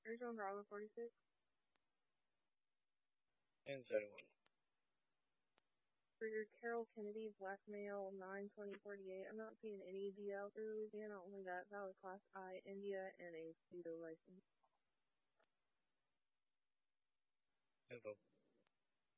Arizona Bravo 46. And 71. For your Carroll Kennedy, black male, 9/20/48. I'm not seeing any DL through Louisiana, only that valid Class I India and a pseudo license. Info.